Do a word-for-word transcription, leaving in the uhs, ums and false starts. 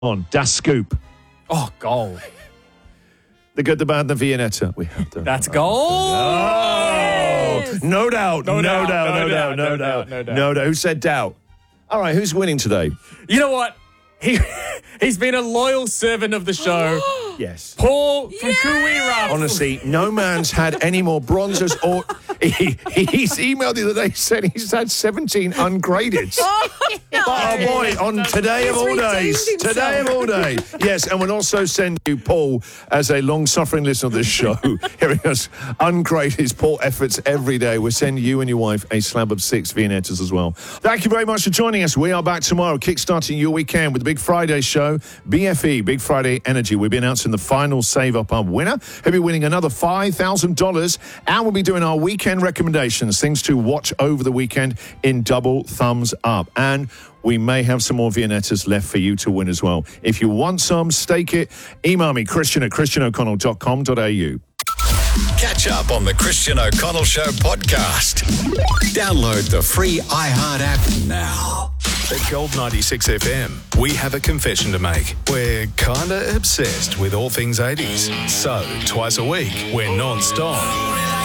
on Das Scoop. Oh, goal. The good, the bad, the Viennetta. We have to. That's goal. Oh, no doubt, no, No doubt, doubt, no no doubt, doubt, no no doubt, doubt, no doubt. no doubt. Who said doubt? All right, who's winning today? You know what? He, he's been a loyal servant of the show. Yes. Paul from Yes! Kuwira. Honestly, no man's had any more bronzes or... He, he's emailed the other day saying he's had seventeen ungraded. Oh, boy, on today of He's all days. redeemed himself. Today of all days. Yes, and we'll also send you Paul as a long-suffering listener of this show, hearing us ungrade his poor efforts every day. We'll send you and your wife a slab of six Viennettas as well. Thank you very much for joining us. We are back tomorrow, kickstarting your weekend with the Big Friday show, B F E, Big Friday Energy. We'll be announcing the final Save Up Our winner. He'll be winning another five thousand dollars, and we'll be doing our weekend recommendations, things to watch over the weekend in double thumbs up. And we may have some more Viennettas left for you to win as well. If you want some, stake it. Email me, Christian at christian o'connell dot com dot a u. Catch up on the Christian O'Connell Show podcast. Download the free iHeart app now. At Gold ninety-six F M, we have a confession to make. We're kinda obsessed with all things eighties. So, twice a week, we're non-stop